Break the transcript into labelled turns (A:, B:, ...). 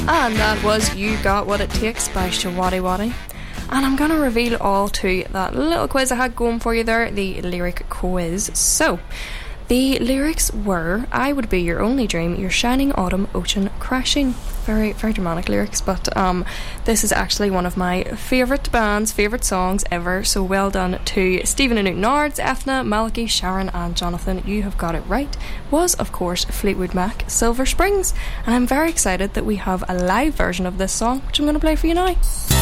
A: And that was You Got What It Takes by Shawady Waddy. And I'm going to reveal all to that little quiz I had going for you there, the lyric quiz. So, the lyrics were, I would be your only dream, your shining autumn ocean crashing. Very, very dramatic lyrics, but this is actually one of my favourite bands, favourite songs ever. So well done to Stephen and Newton Nards, Ethna, Malachi, Sharon and Jonathan. You have got it right. Was, of course, Fleetwood Mac, Silver Springs. And I'm very excited that we have a live version of this song, which I'm going to play for you now.